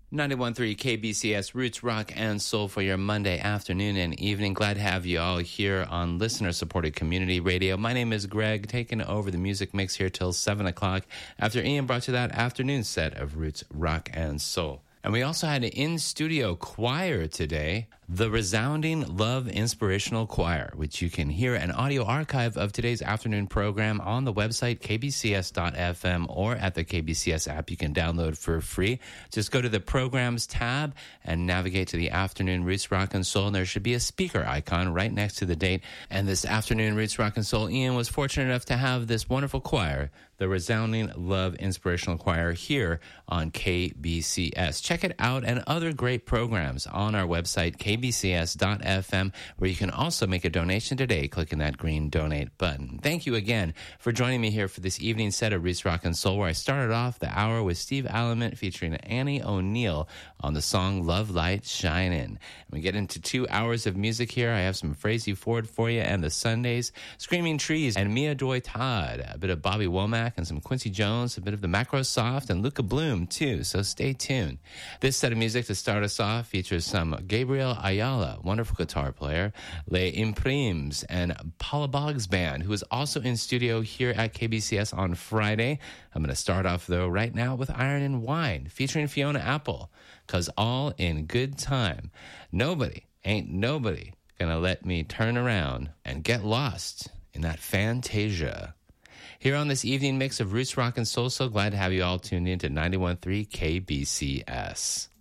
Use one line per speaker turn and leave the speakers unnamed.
91.3 KBCS Roots Rock and Soul for your Monday afternoon and evening. Glad to have you all here on listener-supported community radio. My name is Greg, taking over the music mix here till 7 o'clock after Ian brought you that afternoon set of Roots Rock and Soul. And we also had an in-studio choir today, the Resounding Love Inspirational Choir, which you can hear an audio archive of today's afternoon program on the website kbcs.fm or at the KBCS app you can download for free. Just go to the Programs tab and navigate to the afternoon Roots Rock and Soul, and there should be a speaker icon right next to the date. And this afternoon Roots Rock and Soul, Ian was fortunate enough to have this wonderful choir, the Resounding Love Inspirational Choir, here on KBCS. Check it out and other great programs on our website, kbcs.fm, where you can also make a donation today, clicking that green donate button. Thank you again for joining me here for this evening set of Roots Rock and Soul, where I started off the hour with Steve Alamant featuring Annie O'Neill on the song Love Light Shine In. And we get into 2 hours of music here. I have some Frazee Ford for you and the Sundays, Screaming Trees and Mia Doi Todd, a bit of Bobby Womack and some Quincy Jones, a bit of the Macrosoft and Luca Bloom too, so stay tuned. This set of music to start us off features some Gabriel Ayala, wonderful guitar player, Les Imprimes, and Paula Boggs Band, who is also in studio here at KBCS on Friday. I'm going to start off, though, right now with Iron and Wine, featuring Fiona Apple, 'cause all in good time. Ain't nobody gonna let me turn around and get lost in that Fantasia. Here on this evening mix of Roots Rock and Soul, so glad to have you all tuned in to 91.3 KBCS.